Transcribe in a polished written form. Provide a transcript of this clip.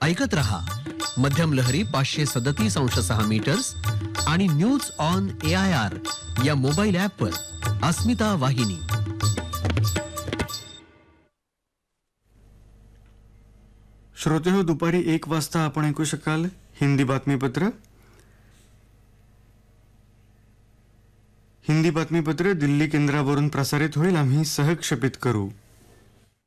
ऐकत रहा मध्यम लहरी 537.6 मीटर्स आणि न्यूज ऑन AIR या मोबाईल ॲपवर अस्मिता वाहिनी. श्रोतेहो, दुपारी 1 वाजता आपण ऐकू शकाल हिंदी बातमीपत्र. हिंदी बातमीपत्र दिल्ली केंद्रावरून प्रसारित होईल. आम्ही सहक्षेपित करू.